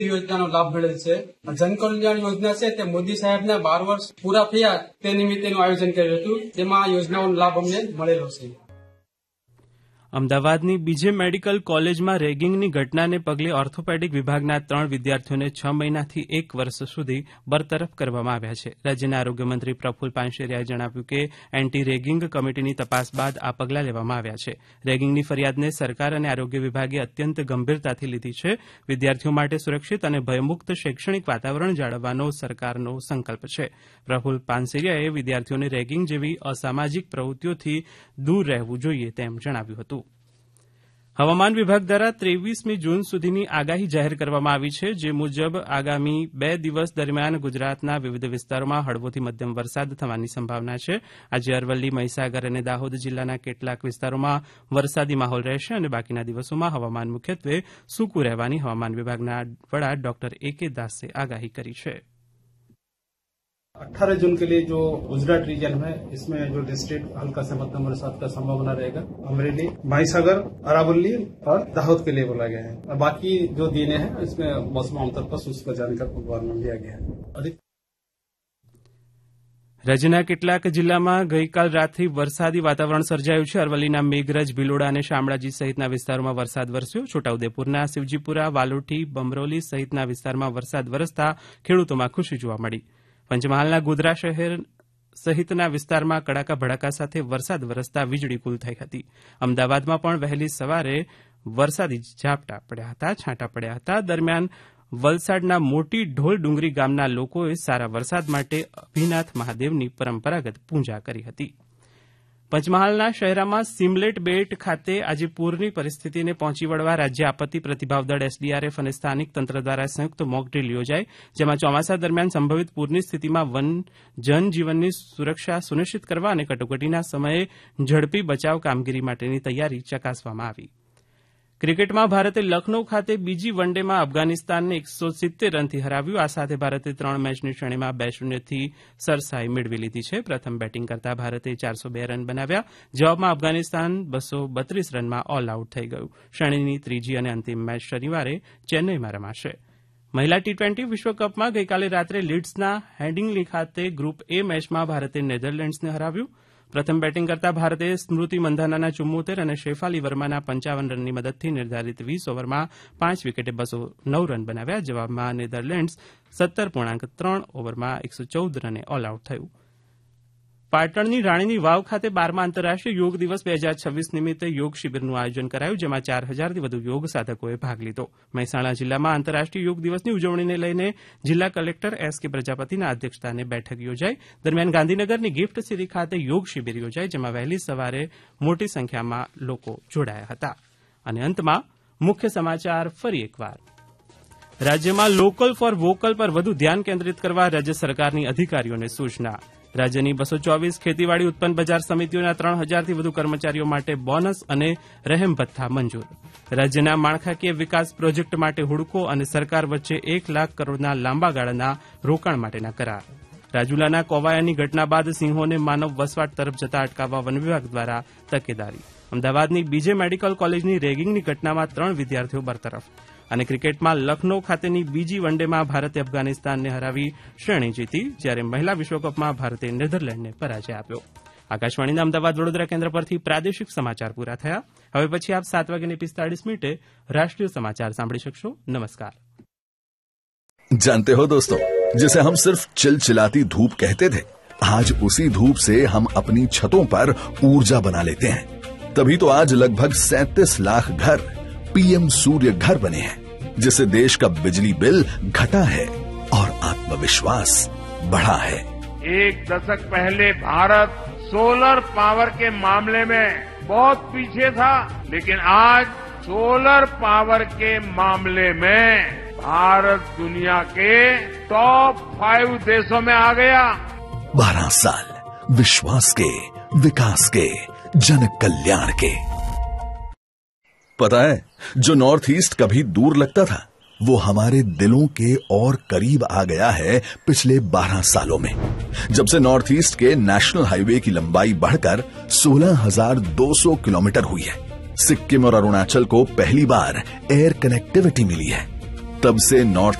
યોજનાનો લાભ મળેલ છે. જનકલ્યાણ યોજના છે તે મોદી સાહેબના 12 વર્ષ પૂરા થયા તે નિમિત્તેનું આયોજન કર્યું હતું. તેમાં આ યોજનાઓનો લાભ અમને મળેલો છે. અમદાવાદની બીજે મેડિકલ કોલેજમાં રેગિંગની ઘટનાને પગલે ઓર્થોપેડિક વિભાગના 3 વિદ્યાર્થીઓને 6 મહિનાથી 1 વર્ષ સુધી બરતરફ કરવામાં આવ્યા છે. રાજ્યના આરોગ્યમંત્રી પ્રફુલ પાનસેરિયાએ જણાવ્યું કે એન્ટી રેગિંગ કમિટીની તપાસ બાદ આ પગલાં લેવામાં આવ્યા છે. રેગિંગની ફરિયાદને સરકાર અને આરોગ્ય વિભાગે અત્યંત ગંભીરતાથી લીધી છે. વિદ્યાર્થીઓ માટે સુરક્ષિત અને ભયમુક્ત શૈક્ષણિક વાતાવરણ જાળવવાનો સરકારનો સંકલ્પ છે. પ્રફુલ પાનસેરિયાએ વિદ્યાર્થીઓને રેગિંગ જેવી અસામાજિક પ્રવૃત્તિઓથી દૂર રહેવું જોઈએ તેમ જણાવ્યું હતું. હવામાન વિભાગ દ્વારા 23મી જૂન સુધીની આગાહી જાહેર કરવામાં આવી છે, જે મુજબ આગામી 2 દિવસ દરમિયાન ગુજરાતના વિવિધ વિસ્તારોમાં હળવોથી મધ્યમ વરસાદ થવાની સંભાવના છે. આજે અરવલ્લી, મહીસાગર અને દાહોદ જિલ્લાના કેટલાક વિસ્તારોમાં વરસાદી માહોલ રહેશે અને બાકીના દિવસોમાં હવામાન મુખ્યત્વે સૂકું રહેવાની હવામાન વિભાગના વડા ડોક્ટર A.K. દાસે આગાહી કરી છે. 18 जून के लिए जो गुजरात रीजन है इसमें जो डिस्ट्रिक्ट हल्का से मध्यम बरसात का संभावना रहेगा. अमरेली, महीसागर, अरावली और दाहोद के लिए बोला गया है. और बाकी जो दिन है इसमें मौसम आमतौर पर शुष्क जाने का पूर्वानुमान दिया गया है. રાજ્યના કેટલાક જિલ્લામાં ગઈકાલ રાતથી વરસાદી વાતાવરણ સર્જાયું છે. અરવલ્લીના મેઘરજ, ભિલોડા અને શામળાજી સહિતના વિસ્તારોમાં વરસાદ વરસ્યો. છોટાઉદેપુરના શિવજીપુરા, વાલોટી, બમરોલી સહિતના વિસ્તારમાં વરસાદ વરસતા ખેડૂતોમાં ખુશી જોવા મળી. પંચમહાલના ગોધરા શહેર સહિતના વિસ્તારમાં કડાકા ભડાકા સાથે વરસાદ વરસતા વીજળી ગુલ થઈ હતી. અમદાવાદમાં પણ વહેલી સવારે વરસાદી ઝાપટા પડ્યા હતા, છાંટા પડ્યા હતા. દરમિયાન વલસાડના મોટી ઢોલ ડુંગરી ગામના લોકોએ સારા વરસાદ માટે અભિનાથ મહાદેવની પરંપરાગત પૂજા કરી હતી. પંચમહાલના શહેરામાં સિમલેટ બેટ ખાતે આજે પૂરની પરિસ્થિતિને પહોંચી વળવા રાજ્ય આપત્તિ પ્રતિભાવ દળ SDRF અને સ્થાનિક તંત્ર દ્વારા સંયુક્ત મોકડ્રીલ યોજાઈ, જેમાં ચોમાસા દરમિયાન સંભવિત પૂરની સ્થિતિમાં જનજીવનની સુરક્ષા સુનિશ્ચિત કરવા અને કટોકટીના સમયે ઝડપી બચાવ કામગીરી માટેની તૈયારી ચકાસવામાં આવી. ક્રિકેટમાં ભારતે લખનૌ ખાતે બીજી વન ડેમાં અફઘાનિસ્તાનને 170 રનથી હરાવ્યું. આ સાથે ભારતે 3 મેચની શ્રેણીમાં 2-0થી સરસાઈ મેળવી લીધી છે. પ્રથમ બેટિંગ કરતા ભારતે 402 રન બનાવ્યા. જવાબમાં અફઘાનિસ્તાન 232 રનમાં ઓલ આઉટ થઈ ગયું. શ્રેણીની ત્રીજી અને અંતિમ મેચ શનિવારે ચેન્નઈમાં રમાશે. મહિલા T20 વિશ્વકપમાં ગઈકાલે રાત્રે લીડ્સના હેડિંગ્લી ખાતે ગ્રુપ A મેચમાં ભારતે નેધરલેન્ડ્સને હરાવ્યું. પ્રથમ બેટિંગ કરતા ભારતે સ્મૃતિ મંધાનાના 74 અને શેફાલી વર્માના 55 રનની મદદથી નિર્ધારિત 20 ઓવરમાં 5 વિકેટે 209 રન બનાવ્યા. જવાબમાં નેધરલેન્ડ્સ 17.3 ઓવરમાં 114 રને ઓલ આઉટ થયું. પાટણની રાણીની વાવ ખાતે 12મા આંતરરાષ્ટ્રીય યોગ દિવસ 2026 નિમિત્તે યોગ શિબિરનું આયોજન કરાયું, જેમાં 4000થી વધુ યોગ સાધકોએ ભાગ લીધો. મહેસાણા જિલ્લામાં આંતરરાષ્ટ્રીય યોગ દિવસની ઉજવણીને લઈને જિલ્લા કલેક્ટર S.K. પ્રજાપતિના અધ્યક્ષસ્થાને બેઠક યોજાઈ. દરમિયાન ગાંધીનગરની ગિફ્ટ સિટી ખાતે યોગ શિબિર યોજાઈ, જેમાં વહેલી સવારે મોટી સંખ્યામાં લોકો જોડાયા હતા. અને અંતમાં મુખ્ય સમાચાર ફરી એકવાર. રાજ્યમાં લોકલ ફોર વોકલ પર વધુ ધ્યાન કેન્દ્રિત કરવા રાજ્ય સરકારની અધિકારીઓને સૂચના. રાજ્યની 224 ખેતીવાડી ઉત્પન્ન બજાર સમિતિઓના 3000થી વધુ કર્મચારીઓ માટે બોનસ અને રહેમ ભથ્થા મંજૂર. રાજ્યના માળખાકીય વિકાસ પ્રોજેક્ટ માટે હુડકો અને સરકાર વચ્ચે 1 લાખ કરોડના લાંબા ગાળાના રોકાણ માટેના કરાર. રાજુલાના કોવાયાની ઘટના બાદ સિંહોને માનવ વસવાટ તરફ જતા અટકાવવા વન વિભાગ દ્વારા તકેદારી. અમદાવાદની બીજે મેડિકલ કોલેજની રેગિંગની ઘટનામાં 3 વિદ્યાર્થીઓ બરતરફ. અને ક્રિકેટમાં લખનૌ ખાતેની બીજી વન ડેમાં ભારતે અફઘાનિસ્તાનને હરાવી શ્રેણી જીતી, જ્યારે મહિલા વિશ્વકપમાં ભારતે નેધરલેન્ડને પરાજય આપ્યો. આકાશવાણીના અમદાવાદ વડોદરા કેન્દ્ર પરથી પ્રાદેશિક સમાચાર પૂરા થયા. હવે પછી આપ 7:45 રાષ્ટ્રીય સમાચાર સાંભળી શકશો. નમસ્કાર. जानते हो दोस्तों, जिसे हम सिर्फ चिलचिलाती धूप कहते थे, आज उसी धूप से हम अपनी छतों पर ऊर्जा बना लेते हैं. तभी तो आज लगभग 37 लाख घर PM सूर्य घर बने हैं, जिससे देश का बिजली बिल घटा है और आत्मविश्वास बढ़ा है. एक दशक पहले भारत सोलर पावर के मामले में बहुत पीछे था, लेकिन आज सोलर पावर के मामले में भारत दुनिया के टॉप 5 देशों में आ गया. 12 साल विश्वास के, विकास के, जन कल्याण के. पता है, जो नॉर्थ ईस्ट कभी दूर लगता था, वो हमारे दिलों के और करीब आ गया है पिछले 12 सालों में. जब से नॉर्थ ईस्ट के नेशनल हाईवे की लंबाई बढ़कर 16,200 किलोमीटर हुई है. सिक्किम और अरुणाचल को पहली बार एयर कनेक्टिविटी मिली है. तब से नॉर्थ